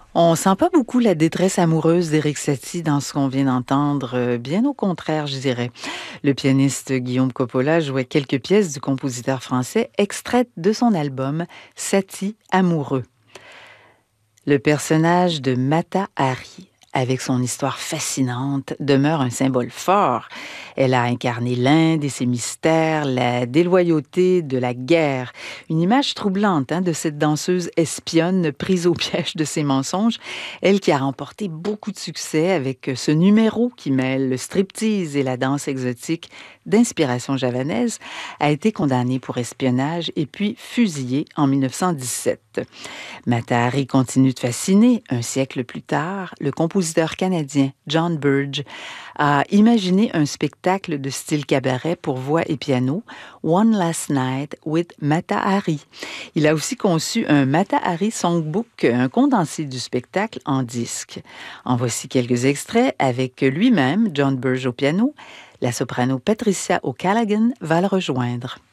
On sent pas beaucoup la détresse amoureuse d'Éric Satie dans ce qu'on vient d'entendre, bien au contraire, je dirais. Le pianiste Guillaume Coppola jouait quelques pièces du compositeur français extraites de son album Satie amoureux. Le personnage de Mata Hari, avec son histoire fascinante, demeure un symbole fort. Elle a incarné l'Inde et ses mystères, la déloyauté de la guerre. Une image troublante de cette danseuse espionne prise au piège de ses mensonges. Elle qui a remporté beaucoup de succès avec ce numéro qui mêle le striptease et la danse exotique d'inspiration javanaise, a été condamnée pour espionnage et puis fusillée en 1917. Mata Hari continue de fasciner. Un siècle plus tard, le compositeur canadien John Burge a imaginé un spectacle de style cabaret pour voix et piano, One Last Night with Mata Hari. Il a aussi conçu un Mata Hari Songbook, un condensé du spectacle en disque. En voici quelques extraits avec lui-même, John Burge au piano. La soprano Patricia O'Callaghan va le rejoindre.